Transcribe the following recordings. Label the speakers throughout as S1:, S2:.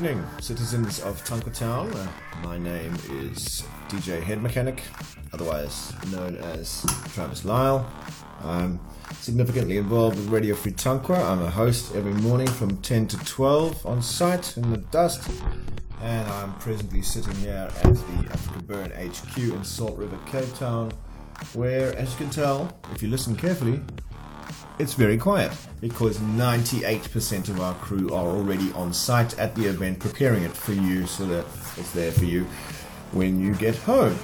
S1: evening, citizens of Tanquetown. My name is DJ Head Mechanic, otherwise known as Travis Lyle. I'm significantly involved with Radio Free Tanqua. I'm a host every morning from 10 to 12 on site in the dust, and I'm presently sitting here at the Africa Burn HQ in Salt River, Cape Town, where, as you can tell, if you listen carefully, it's very quiet because 98% of our crew are already on site at the event preparing it for you so that it's there for you when you get home.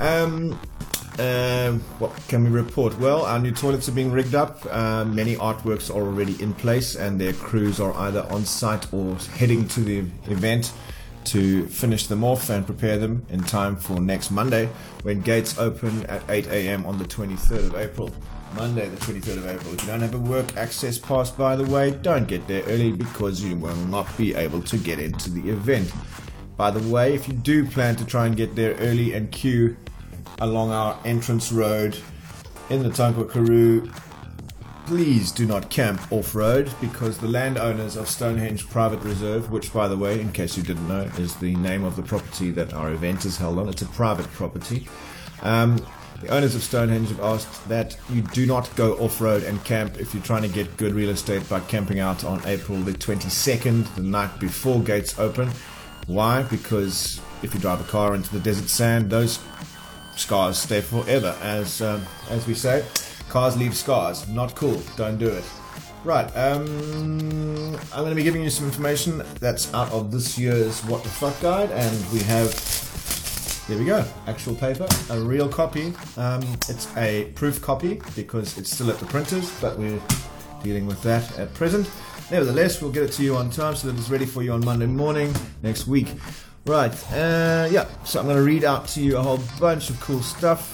S1: What can we report? Well, our new toilets are being rigged up. Many artworks are already in place and their crews are either on site or heading to the event to finish them off and prepare them in time for next Monday when gates open at 8 a.m. on the 23rd of April. Monday the 23rd of April. If you don't have a work access pass, by the way, don't get there early because you will not be able to get into the event. By the way, if you do plan to try and get there early and queue along our entrance road in the Tanqua Karoo, please do not camp off-road because the landowners of Stonehenge Private Reserve, which, by the way, in case you didn't know, is the name of the property that our event is held on. It's a private property. The owners of Stonehenge have asked that you do not go off-road and camp if you're trying to get good real estate by camping out on April the 22nd, the night before gates open. Why? Because if you drive a car into the desert sand, those scars stay forever. As we say, cars leave scars. Not cool. Don't do it. Right, I'm going to be giving you some information that's out of this year's What the Fuck Guide, and we have... There we go, actual paper, a real copy. It's a proof copy because it's still at the printers, but we're dealing with that at present. Nevertheless, we'll get it to you on time so that it's ready for you on Monday morning next week. Right, so I'm going to read out to you a whole bunch of cool stuff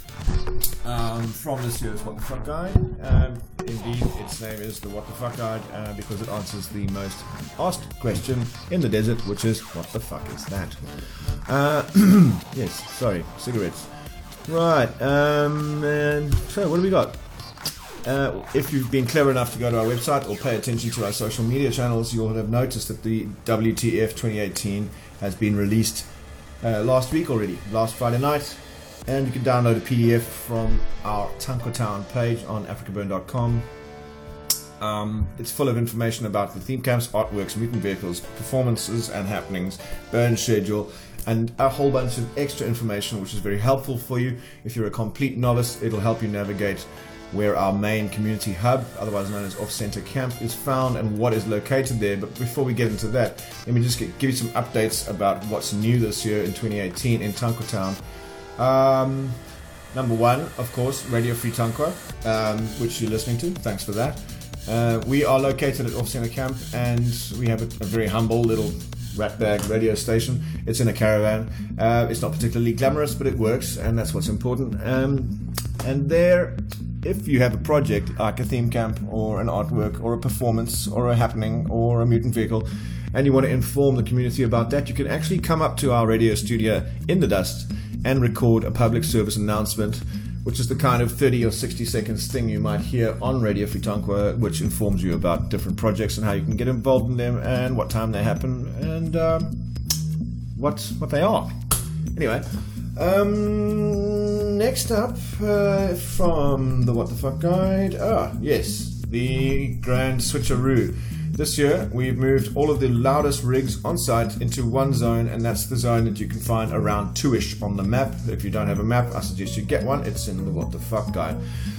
S1: from this year's What the Fuck Guide. Indeed, its name is the What the Fuck Guide because it answers the most asked question in the desert, which is, what the fuck is that? Yes, sorry, cigarettes. Right, and so what do we got? If you've been clever enough to go to our website or pay attention to our social media channels, you'll have noticed that the WTF 2018 has been released last week already, last Friday night. And you can download a PDF from our Tanquetown page on africaburn.com. It's full of information about the theme camps, artworks, mutant vehicles, performances and happenings, burn schedule, and a whole bunch of extra information which is very helpful for you. If you're a complete novice, it'll help you navigate where our main community hub, otherwise known as Off-Center Camp, is found and what is located there. But before we get into that, let me just give you some updates about what's new this year in 2018 in Tanquetown. Number one, of course, Radio Free Tanqua, which you're listening to. Thanks for that. We are located at Off-Center Camp, and we have a very humble little ratbag radio station. It's in a caravan. It's not particularly glamorous, but it works, and that's what's important. And there, if you have a project like a theme camp or an artwork or a performance or a happening or a mutant vehicle, and you want to inform the community about that, you can actually come up to our radio studio in the dust and record a public service announcement, which is the kind of 30 or 60 seconds thing you might hear on Radio Free Tanqua, which informs you about different projects and how you can get involved in them and what time they happen and what they are. Anyway, next up from the What the Fuck Guide, yes, the Grand Switcheroo. This year, we've moved all of the loudest rigs on site into one zone, and that's the zone that you can find around 2-ish on the map. If you don't have a map, I suggest you get one. It's in the What the Fuck Guide.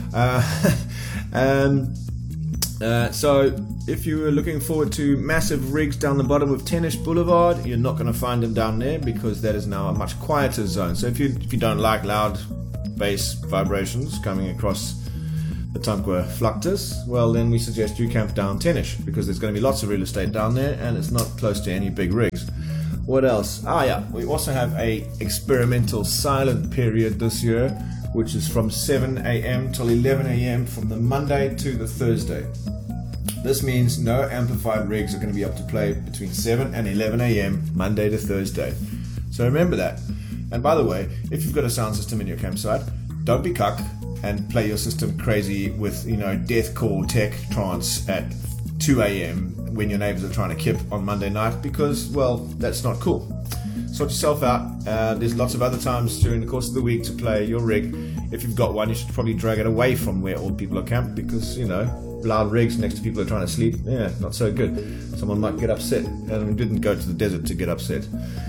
S1: So, if you were looking forward to massive rigs down the bottom of 10-ish Boulevard, you're not going to find them down there because that is now a much quieter zone. So, if you don't like loud bass vibrations coming across the Tanqua Fluctus, well then we suggest you camp down 10-ish because there's going to be lots of real estate down there and it's not close to any big rigs. What else? We also have a experimental silent period this year, which is from 7 a.m. till 11 a.m. from the Monday to the Thursday. This means no amplified rigs are going to be up to play between 7 and 11 a.m. Monday to Thursday. So remember that. And by the way, if you've got a sound system in your campsite, don't be cuck and play your system crazy with, deathcore tech trance at 2 a.m. when your neighbors are trying to kip on Monday night, because, well, that's not cool. Sort yourself out. There's lots of other times during the course of the week to play your rig. If you've got one, you should probably drag it away from where all people are camped, because, loud rigs next to people who are trying to sleep, not so good. Someone might get upset, and we didn't go to the desert to get upset.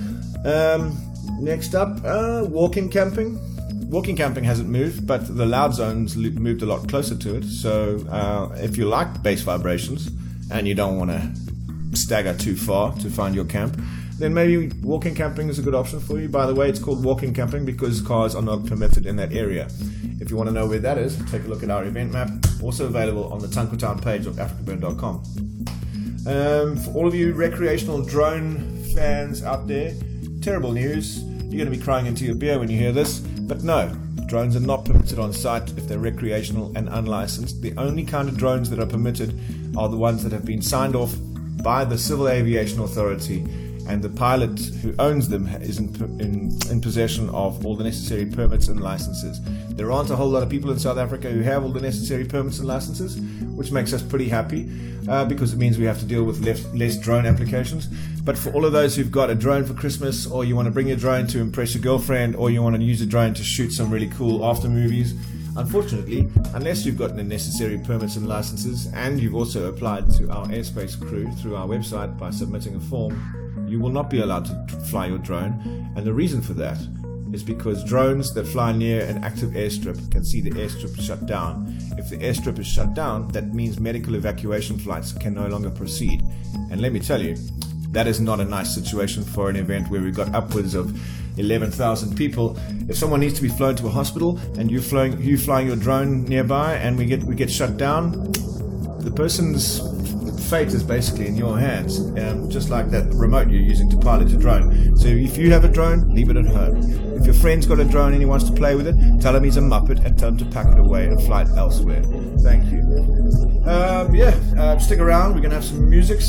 S1: Next up, walking camping. Walking camping hasn't moved, but the loud zones moved a lot closer to it. So if you like bass vibrations and you don't want to stagger too far to find your camp, then maybe walking camping is a good option for you. By the way, it's called walking camping because cars are not permitted in that area. If you want to know where that is, take a look at our event map, also available on the Tanquetown page of africaburn.com. For all of you recreational drone fans out there, terrible news. You're going to be crying into your beer when you hear this, but no, drones are not permitted on site if they're recreational and unlicensed. The only kind of drones that are permitted are the ones that have been signed off by the Civil Aviation Authority, and the pilot who owns them is in possession of all the necessary permits and licenses. There aren't a whole lot of people in South Africa who have all the necessary permits and licenses, which makes us pretty happy because it means we have to deal with less drone applications. But for all of those who've got a drone for Christmas, or you want to bring your drone to impress your girlfriend, or you want to use a drone to shoot some really cool after movies, unfortunately, unless you've got the necessary permits and licenses, and you've also applied to our airspace crew through our website by submitting a form, you will not be allowed to fly your drone. And the reason for that is because drones that fly near an active airstrip can see the airstrip shut down. If the airstrip is shut down, that means medical evacuation flights can no longer proceed. And let me tell you, that is not a nice situation for an event where we've got upwards of 11,000 people. If someone needs to be flown to a hospital and you flying your drone nearby and we get shut down, the person's fate is basically in your hands, just like that remote you're using to pilot your drone. So if you have a drone, leave it at home. If your friend's got a drone and he wants to play with it, tell him he's a muppet and tell him to pack it away and fly it elsewhere. Thank you. Stick around. We're going to have some music.